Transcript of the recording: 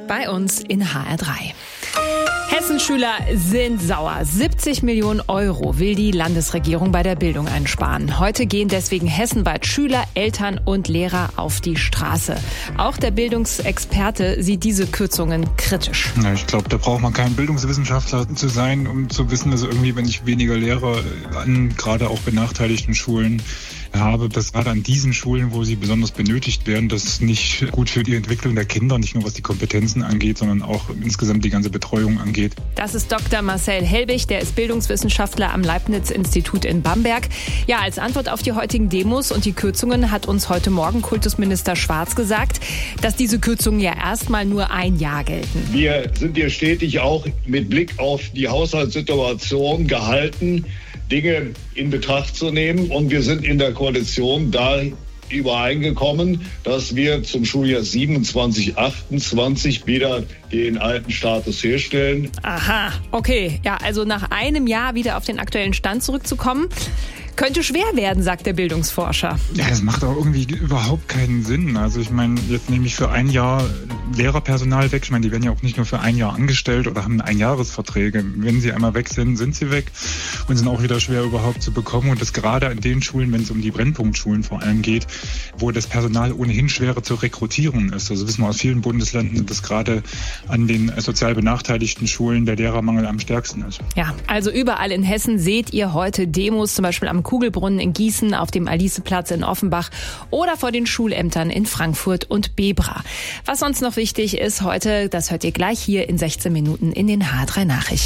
bei uns in HR3. Hessenschüler sind sauer. 70 Millionen Euro will die Landesregierung bei der Bildung einsparen. Heute gehen deswegen hessenweit Schüler, Eltern und Lehrer auf die Straße. Auch der Bildungsexperte sieht diese Kürzungen kritisch. Ja, ich glaube, da braucht man kein Bildungswissenschaftler zu sein, um zu wissen, dass irgendwie, wenn ich weniger Lehrer an gerade auch benachteiligten Schulen habe, dass gerade an diesen Schulen, wo sie besonders benötigt werden, das nicht gut für die Entwicklung der Kinder, nicht nur was die Kompetenzen angeht, sondern auch insgesamt die ganze Betreuung angeht. Das ist Dr. Marcel Helbig, der ist Bildungswissenschaftler am Leibniz-Institut in Bamberg. Ja, als Antwort auf die heutigen Demos und die Kürzungen hat uns heute Morgen Kultusminister Schwarz gesagt, dass diese Kürzungen ja erstmal nur ein Jahr gelten. Wir sind hier stetig auch mit Blick auf die Haushaltssituation gehalten, Dinge in Betracht zu nehmen. Und wir sind in der Koalition da übereingekommen, dass wir zum Schuljahr 27/28 wieder den alten Status herstellen. Aha, okay. Ja, also nach einem Jahr wieder auf den aktuellen Stand zurückzukommen, könnte schwer werden, sagt der Bildungsforscher. Ja, das macht auch irgendwie überhaupt keinen Sinn. Also ich meine, jetzt nehme ich für ein Jahr Lehrerpersonal weg. Ich meine, die werden ja auch nicht nur für ein Jahr angestellt oder haben Einjahresverträge. Wenn sie einmal weg sind, sind sie weg und sind auch wieder schwer überhaupt zu bekommen. Und das gerade an den Schulen, wenn es um die Brennpunktschulen vor allem geht, wo das Personal ohnehin schwerer zu rekrutieren ist. Also wissen wir aus vielen Bundesländern, dass gerade an den sozial benachteiligten Schulen der Lehrermangel am stärksten ist. Ja, also überall in Hessen seht ihr heute Demos, zum Beispiel am Kugelbrunnen in Gießen, auf dem Aliceplatz in Offenbach oder vor den Schulämtern in Frankfurt und Bebra. Was sonst noch wichtig ist heute, das hört ihr gleich hier in 16 Minuten in den HR3 Nachrichten.